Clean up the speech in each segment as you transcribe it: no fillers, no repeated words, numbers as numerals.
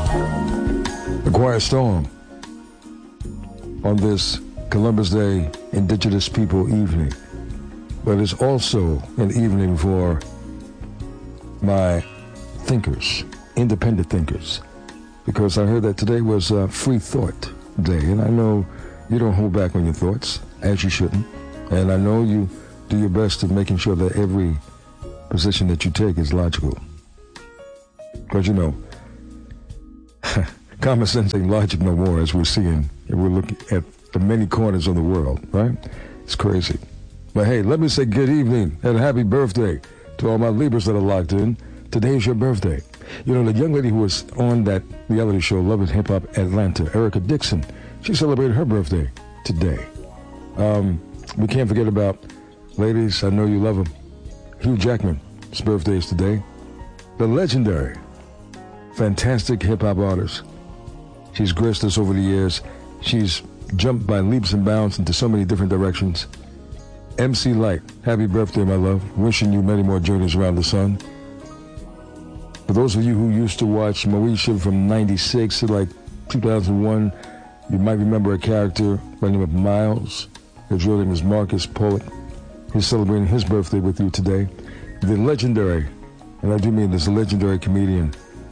The Quiet Storm on this Columbus Day Indigenous People evening. But it's also an evening for my thinkers, independent thinkers, because I heard that today was Free Thought Day, and I know you don't hold back on your thoughts, as you shouldn't, and I know you do your best of making sure that every position that you take is logical. Because, you know, common sense ain't logic no more, as we're seeing, and we're looking at the many corners of the world, right? It's crazy. But hey, let me say good evening and a happy birthday to all my Libras that are locked in. Today is your birthday. You know, the young lady who was on that reality show, Love and Hip Hop Atlanta, Erica Dixon, she celebrated her birthday today. We can't forget about, ladies, I know you love him, Hugh Jackman's birthday is today. The legendary, fantastic hip-hop artist. She's graced us over the years. She's jumped by leaps and bounds into so many different directions. MC Light, happy birthday, my love. Wishing you many more journeys around the sun. For those of you who used to watch Moesha from 96 to like 2001, you might remember a character by the name of Miles. His real name is Marcus Poet. He's celebrating his birthday with you today. The legendary, and I do mean this legendary comedian,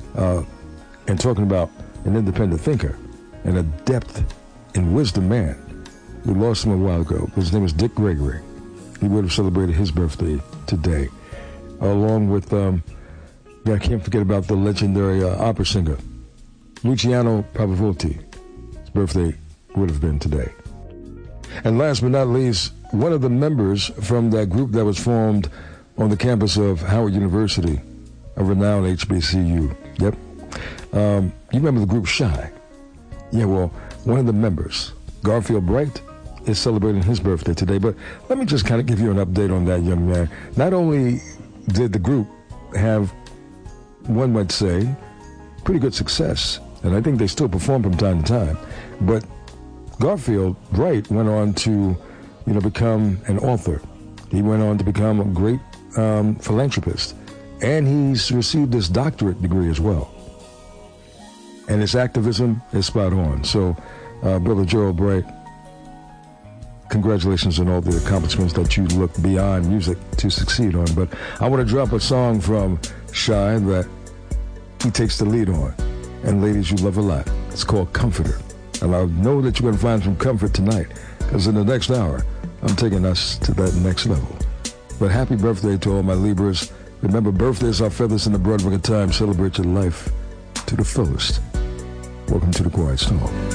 and talking about an independent thinker and a depth and wisdom man. We lost him a while ago. His name is Dick Gregory. He would have celebrated his birthday today, along with, I can't forget about the legendary opera singer, Luciano Pavarotti. His birthday would have been today. And last but not least, one of the members from that group that was formed on the campus of Howard University, a renowned HBCU. Yep. You remember the group Shy? Yeah, well, one of the members, Garfield Bright, is celebrating his birthday today. But let me just kind of give you an update on that young man. Not only did the group have, one might say, pretty good success, and I think they still perform from time to time, but Garfield Bright went on to, become an author. He went on to become a great philanthropist, and he's received his doctorate degree as well. And his activism is spot on. So, Brother Gerald Bright, congratulations on all the accomplishments that you look beyond music to succeed on. But I want to drop a song from Shy that he takes the lead on. And ladies, you love a lot. It's called Comforter. And I know that you're going to find some comfort tonight, because in the next hour, I'm taking us to that next level. But happy birthday to all my Libras. Remember, birthdays are feathers in the broad ring of time. Celebrate your life to the fullest. Welcome to the Quiet Storm.